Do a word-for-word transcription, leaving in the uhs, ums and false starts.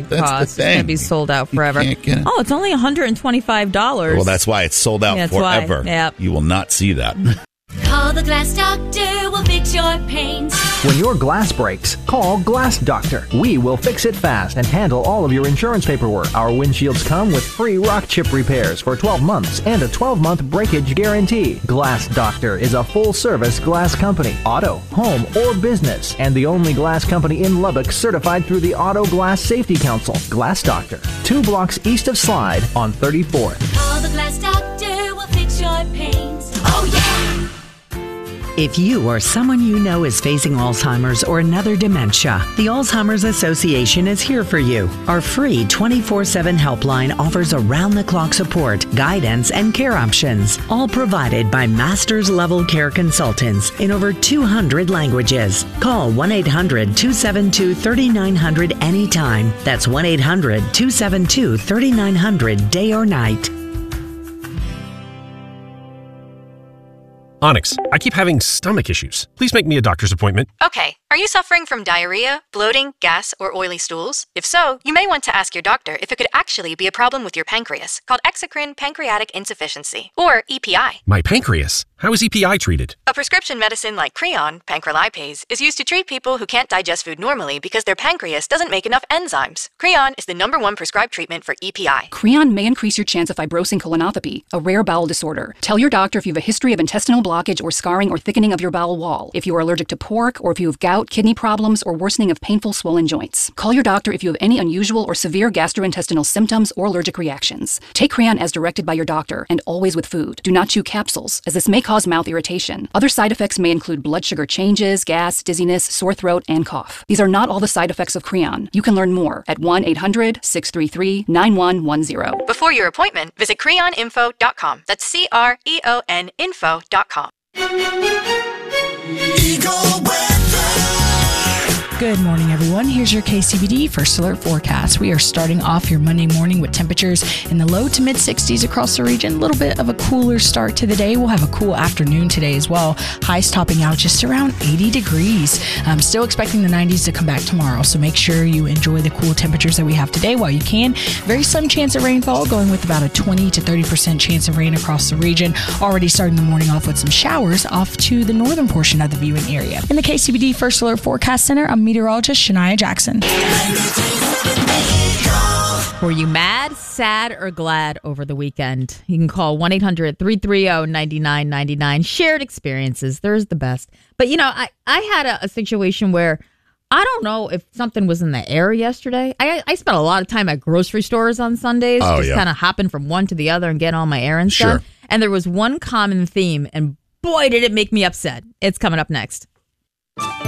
that's cost. the It's going thing. to be sold out forever. You can't get it. Oh, it's only one hundred twenty-five dollars. Well, that's why it's sold out Yeah, that's why. forever. Yep. You will not see that. Call the Glass Doctor, we'll fix your pains. When your glass breaks, call Glass Doctor. We will fix it fast and handle all of your insurance paperwork. Our windshields come with free rock chip repairs for twelve months and a twelve-month breakage guarantee. Glass Doctor is a full-service glass company, auto, home, or business, and the only glass company in Lubbock certified through the Auto Glass Safety Council. Glass Doctor, two blocks east of Slide on thirty-fourth. Call the Glass Doctor, we'll fix your pains. Oh, yeah! If you or someone you know is facing Alzheimer's or another dementia, the Alzheimer's Association is here for you. Our free twenty-four seven helpline offers around-the-clock support, guidance, and care options, all provided by master's-level care consultants in over two hundred languages. Call one eight hundred two seven two three nine zero zero anytime. That's one eight hundred two seven two three nine zero zero day or night. Onyx, I keep having stomach issues. Please make me a doctor's appointment. Okay, are you suffering from diarrhea, bloating, gas, or oily stools? If so, you may want to ask your doctor if it could actually be a problem with your pancreas, called exocrine pancreatic insufficiency, or E P I. My pancreas? How is E P I treated? A prescription medicine like Creon, pancrelipase, is used to treat people who can't digest food normally because their pancreas doesn't make enough enzymes. Creon is the number one prescribed treatment for E P I. Creon may increase your chance of fibrosing colonopathy, a rare bowel disorder. Tell your doctor if you have a history of intestinal blockage or scarring or thickening of your bowel wall, if you are allergic to pork, or if you have gout, kidney problems, or worsening of painful swollen joints. Call your doctor if you have any unusual or severe gastrointestinal symptoms or allergic reactions. Take Creon as directed by your doctor, and always with food. Do not chew capsules, as this may cause mouth irritation. Other side effects may include blood sugar changes, gas, dizziness, sore throat, and cough. These are not all the side effects of Creon. You can learn more at one eight hundred six three three nine one one zero. Before your appointment, visit creon info dot com. That's C R E O N info dot com. Good morning, everyone. Here's your K C B D First Alert forecast. We are starting off your Monday morning with temperatures in the low to mid sixties across the region. A little bit of a cooler start to the day. We'll have a cool afternoon today as well. Highs topping out just around eighty degrees. I'm still expecting the nineties to come back tomorrow, so make sure you enjoy the cool temperatures that we have today while you can. Very slim chance of rainfall, going with about a twenty to thirty percent chance of rain across the region. Already starting the morning off with some showers off to the northern portion of the viewing area. In the K C B D First Alert Forecast Center, I'm meteorologist Shania Jackson. Were you mad, sad, or glad over the weekend? You can call one eight hundred three three zero nine nine nine nine. Shared experiences. There's the best. But, you know, I, I had a, a situation where I don't know if something was in the air yesterday. I I spent a lot of time at grocery stores on Sundays, oh, just yeah. kind of hopping from one to the other and getting all my errands Sure. done. And there was one common theme, and boy, did it make me upset. It's coming up next.